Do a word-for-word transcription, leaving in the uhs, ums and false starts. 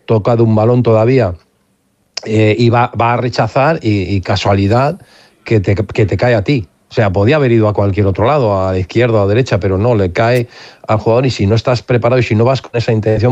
tocado un balón todavía eh, y va, va a rechazar y, y casualidad que te, que te cae a ti. O sea, podía haber ido a cualquier otro lado, a la izquierda o a la derecha, pero no, le cae al jugador y si no estás preparado y si no vas con esa intención,